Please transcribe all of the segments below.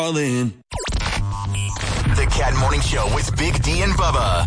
All in. The Cat Morning Show with Big D and Bubba.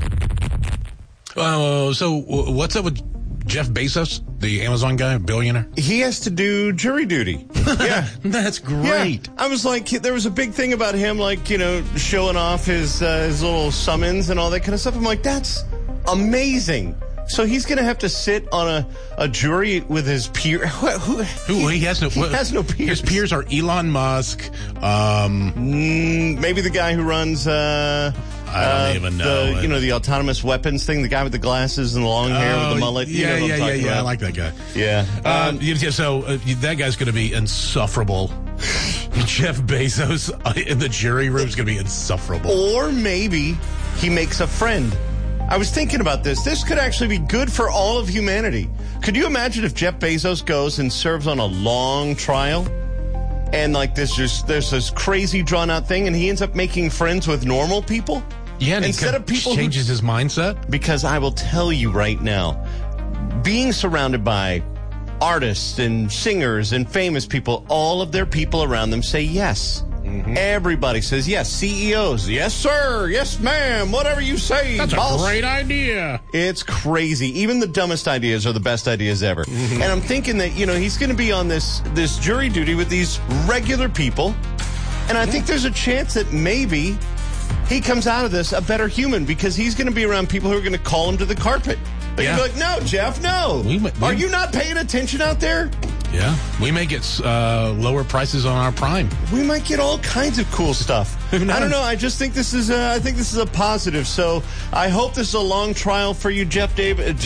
So what's up with Jeff Bezos, the Amazon guy, billionaire? He has to do jury duty. Yeah. That's great. Yeah. I was like, there was a big thing about him, like, showing off his little summons and all that kind of stuff. I'm like, that's amazing. So he's going to have to sit on a jury with his peer. He has no peers. His peers are Elon Musk. Maybe the guy who runs. I don't even know. The autonomous weapons thing. The guy with the glasses and the long hair with the mullet. Yeah. I like that guy. Yeah. So that guy's going to be insufferable. Jeff Bezos in the jury room is going to be insufferable. Or maybe he makes a friend. I was thinking about this. This could actually be good for all of humanity. Could you imagine if Jeff Bezos goes and serves on a long trial and there's this crazy drawn out thing and he ends up making friends with normal people? Yeah, and instead of people changes his mindset? Because I will tell you right now, being surrounded by artists and singers and famous people, all of their people around them say yes. Mm-hmm. Everybody says yes. CEOs, yes, sir, yes, ma'am, whatever you say. That's boss. A great idea. It's crazy. Even the dumbest ideas are the best ideas ever. Mm-hmm. And I'm thinking that, he's going to be on this jury duty with these regular people. And I think there's a chance that maybe he comes out of this a better human because he's going to be around people who are going to call him to the carpet. They're going to be like, no, Jeff, no. Are you not paying attention out there? Yeah, we may get lower prices on our Prime. We might get all kinds of cool stuff. I don't know. I just think this is a positive. So I hope this is a long trial for you, Jeff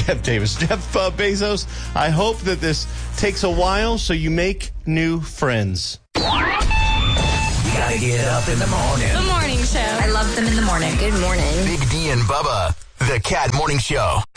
Bezos. I hope that this takes a while so you make new friends. You gotta get up in the morning. The morning show. I love them in the morning. Good morning. Big D and Bubba, the Cat Morning Show.